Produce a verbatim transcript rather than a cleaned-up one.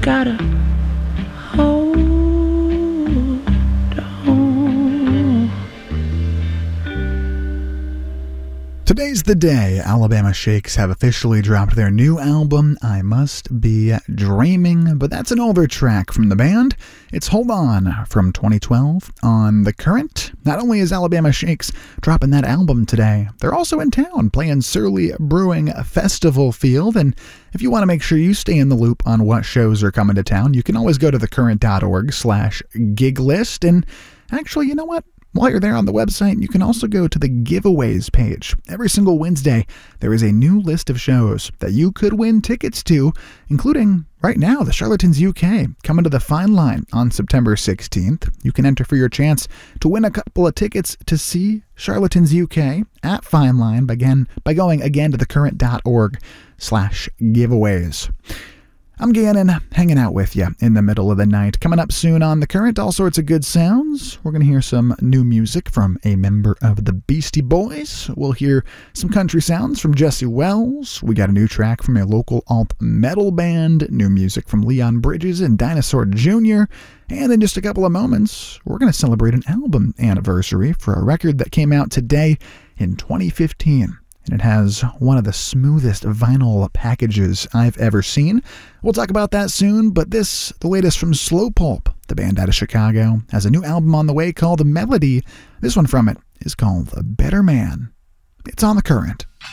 gotta hold on. Today's the day Alabama Shakes have officially dropped their new album, I Must Be Dreaming, but that's an older track from the band. It's Hold On from twenty twelve on The Current. Not only is Alabama Shakes dropping that album today, they're also in town playing Surly Brewing Festival Field, and if you want to make sure you stay in the loop on what shows are coming to town, you can always go to thecurrent.org slash gig list, and actually, you know what? While you're there on the website, you can also go to the giveaways page. Every single Wednesday, there is a new list of shows that you could win tickets to, including, right now, the Charlatans U K coming to the Fine Line on September sixteenth. You can enter for your chance to win a couple of tickets to see Charlatans U K at Fine Line by, again, by going again to thecurrent.org slash giveaways. I'm Gannon, hanging out with you in the middle of the night. Coming up soon on The Current, all sorts of good sounds. We're going to hear some new music from a member of the Beastie Boys. We'll hear some country sounds from Jesse Wells. We got a new track from a local alt-metal band, new music from Leon Bridges and Dinosaur Junior And in just a couple of moments, we're going to celebrate an album anniversary for a record that came out today in twenty fifteen. And it has one of the smoothest vinyl packages I've ever seen. We'll talk about that soon, but this, the latest from Slow Pulp, the band out of Chicago, has a new album on the way called Melody. This one from it is called The Better Man. It's on The Current.